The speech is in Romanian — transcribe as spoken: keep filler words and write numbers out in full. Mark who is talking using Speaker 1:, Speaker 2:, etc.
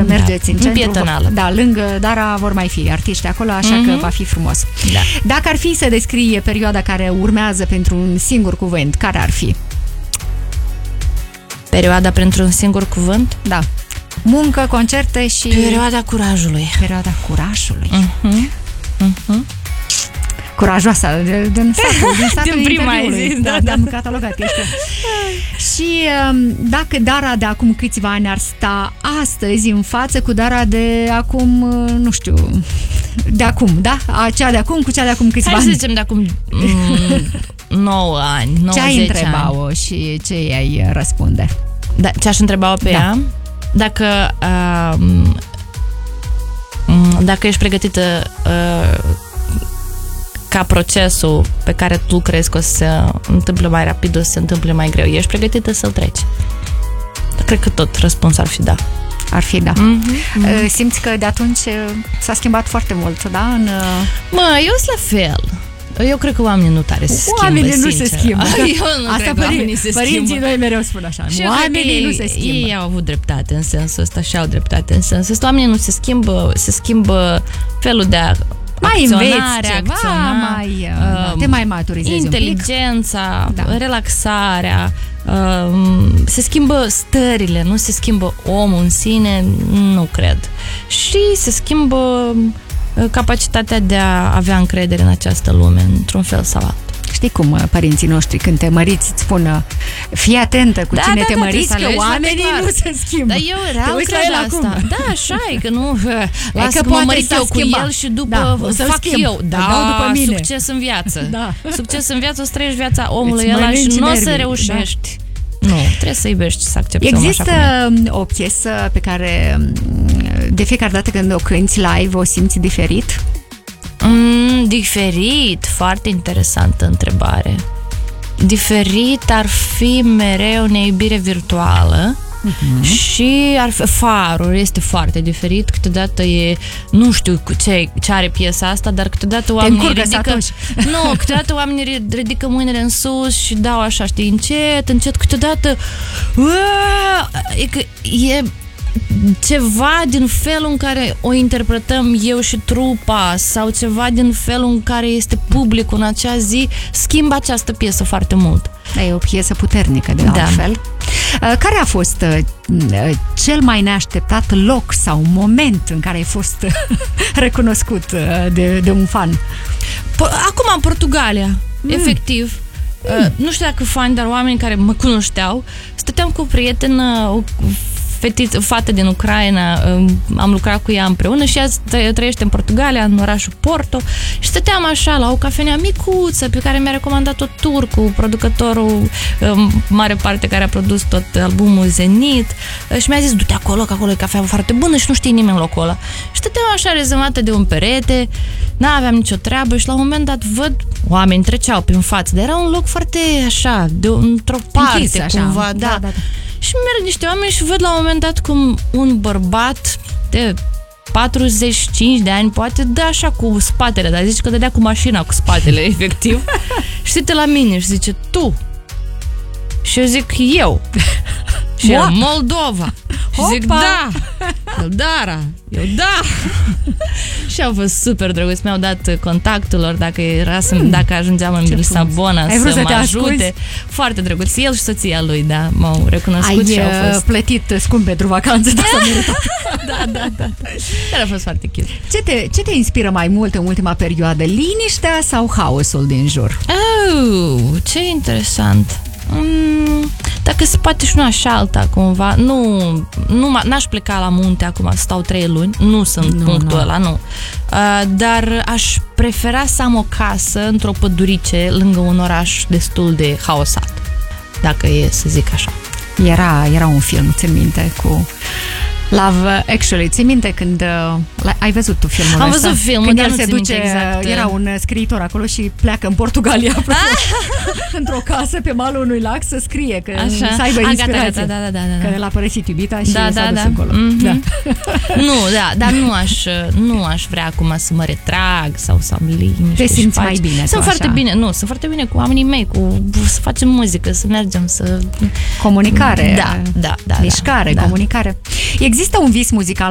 Speaker 1: să mergeți
Speaker 2: da.
Speaker 1: în centru.
Speaker 2: În pietonală.
Speaker 1: Da, lângă Dara vor mai fi artiști acolo, așa mm-hmm. că va fi frumos.
Speaker 2: Da.
Speaker 1: Dacă ar fi să descrie perioada care urmează pentru un singur cuvânt, care ar fi?
Speaker 2: Perioada pentru un singur cuvânt?
Speaker 1: Da. Muncă, concerte și...
Speaker 2: Perioada curajului.
Speaker 1: Perioada curajului.
Speaker 2: Uh-huh. Uh-huh.
Speaker 1: Curajoasa, din satul, din satul
Speaker 2: din prima zi, da, da.
Speaker 1: am catalogat chestia. Și dacă Dara de acum câțiva ani ar sta astăzi în față cu Dara de acum, nu știu, de acum, da? Cea de acum cu cea de acum câțiva ani.
Speaker 2: Hai să zicem de acum nouă ani, nouă,
Speaker 1: ce ai
Speaker 2: întreba-o
Speaker 1: și ce ai răspunde?
Speaker 2: Da, ce aș întreba-o pe
Speaker 1: da.
Speaker 2: ea? Dacă uh, dacă ești pregătită uh, ca procesul pe care tu crezi că o să se întâmple mai rapid, o să se întâmple mai greu, ești pregătită să-l treci? Cred că tot răspunsul ar fi da.
Speaker 1: Ar fi da.
Speaker 2: Mm-hmm.
Speaker 1: Simți că de atunci s-a schimbat foarte mult, da? În...
Speaker 2: Mă, eu sunt la fel. Eu cred că oamenii nu tare se schimbă,
Speaker 1: Oamenii nu
Speaker 2: sincer.
Speaker 1: se schimbă.
Speaker 2: Eu nu
Speaker 1: Asta
Speaker 2: cred că oamenii se
Speaker 1: părinții
Speaker 2: schimbă.
Speaker 1: noi mereu spun așa.
Speaker 2: Și
Speaker 1: oamenii
Speaker 2: ei,
Speaker 1: nu se schimbă.
Speaker 2: Ei au avut dreptate în sensul ăsta și au dreptate în sensul ăsta. Oamenii nu se schimbă, se schimbă felul de a
Speaker 1: mai
Speaker 2: acționare,
Speaker 1: înveți ceva,
Speaker 2: acționa,
Speaker 1: mai, uh, te mai maturizezi
Speaker 2: inteligența,
Speaker 1: un pic. Da.
Speaker 2: relaxarea, uh, se schimbă stările, nu se schimbă omul în sine, nu cred. Și se schimbă uh, capacitatea de a avea încredere în această lume, într-un fel sau altul.
Speaker 1: Știi cum părinții noștri când te măriți îți spun fii atentă cu
Speaker 2: da,
Speaker 1: cine
Speaker 2: da,
Speaker 1: te
Speaker 2: da,
Speaker 1: măriți, că oamenii nu se schimbă.
Speaker 2: Dar eu real cred asta. Da, așa e, că nu lasă
Speaker 1: că
Speaker 2: că mă mărit eu cu
Speaker 1: schimba.
Speaker 2: el și după
Speaker 1: da,
Speaker 2: fac
Speaker 1: schimb.
Speaker 2: eu. Da,
Speaker 1: dau după mine.
Speaker 2: Succes în viață.
Speaker 1: Da.
Speaker 2: Succes în viață, o să trăiești viața omului
Speaker 1: Îți
Speaker 2: ăla și nu o să
Speaker 1: nervii,
Speaker 2: reușești. Da. Nu, trebuie să iubești, să accepti.
Speaker 1: Există o piesă pe care de fiecare dată când o cânti live o simți diferit?
Speaker 2: Mm, diferit, foarte interesantă întrebare. Diferit ar fi mereu neiubire virtuală. Uh-huh. Și ar fi, Farul este foarte diferit. Câteodată e, nu știu ce, ce are piesa asta, dar câteodată oamenii ridică, nu, câteodată oamenii ridică mâinile în sus și dau așa, știi, încet, încet, câteodată uaa, e că e ceva din felul în care o interpretăm eu și trupa sau ceva din felul în care este publicul în acea zi schimbă această piesă foarte mult.
Speaker 1: E o piesă puternică de
Speaker 2: da.
Speaker 1: altfel. Care a fost cel mai neașteptat loc sau moment în care ai fost recunoscut de, de un fan?
Speaker 2: Acum în Portugalia, mm. efectiv. Mm. Nu știu dacă fani, dar oameni care mă cunoșteau. Stăteam cu o prietenă, o fetiță, fată din Ucraina, am lucrat cu ea împreună și ea trăiește în Portugalia, în orașul Porto, și stăteam așa la o cafenea micuță pe care mi-a recomandat-o Turcu, producătorul mare parte care a produs tot albumul Zenit, și mi-a zis, du-te acolo, că acolo e cafea foarte bună și nu știe nimeni locul ăla. Și stăteam așa rezemată de un perete, n-aveam nicio treabă și la un moment dat văd oameni treceau prin față, dar era un loc foarte așa, de într-o parte închis, cumva,
Speaker 1: așa.
Speaker 2: da.
Speaker 1: Da, da, da.
Speaker 2: Și merg niște oameni și văd la un moment dat cum un bărbat de patruzeci și cinci de ani poate dă așa cu spatele, dar zice că dădea cu mașina cu spatele, efectiv. Și uite la mine și zice, tu. Și eu zic, eu. Și el, Moldova. Și zic, da. Eu, Dara. Eu, da. Și au fost super drăguți. Mi-au dat contactul lor dacă, era să, mm. dacă ajungeam în Lisabona să, să mă ajute. Asculti? Foarte drăguț. El și soția lui, da, m-au recunoscut.
Speaker 1: Ai
Speaker 2: și au fost...
Speaker 1: plătit scump pentru vacanță. Da,
Speaker 2: da, da, da. Dar a fost foarte cute.
Speaker 1: Ce te, ce te inspiră mai mult în ultima perioadă? Liniștea sau haosul din jur?
Speaker 2: Oh, ce interesant. Mm, dacă se poate și una și alta cumva. Nu, nu n-aș pleca la munte acum, stau trei luni. Nu sunt nu, punctul nu. ăla, nu. uh, Dar aș prefera să am o casă într-o pădurice lângă un oraș destul de haosat, dacă e să zic așa.
Speaker 1: Era, era un film, țin minte, cu Love Actually. Ții minte când uh, ai văzut tu filmul
Speaker 2: Am
Speaker 1: ăsta?
Speaker 2: văzut filmul,
Speaker 1: când
Speaker 2: dar
Speaker 1: el
Speaker 2: nu
Speaker 1: se duce,
Speaker 2: exact.
Speaker 1: Era un scriitor acolo și pleacă în Portugalia într-o casă pe malul unui lac să scrie, că așa. Să aibă inspirație.
Speaker 2: Da, da, da, da, da.
Speaker 1: Că l-a părăsit iubita și
Speaker 2: da,
Speaker 1: s-a
Speaker 2: da,
Speaker 1: dus
Speaker 2: da.
Speaker 1: încolo.
Speaker 2: Mm-hmm.
Speaker 1: Da.
Speaker 2: Nu, da, dar nu aș, nu aș vrea acum să mă retrag sau să am liniște.
Speaker 1: Te simți mai bine.
Speaker 2: Sunt foarte așa. bine, nu, sunt foarte bine cu oamenii mei, cu să facem muzică, să mergem, să...
Speaker 1: Comunicare.
Speaker 2: Da, da, da.
Speaker 1: Mișcare,
Speaker 2: da,
Speaker 1: comunicare.
Speaker 2: da.
Speaker 1: Există un vis muzical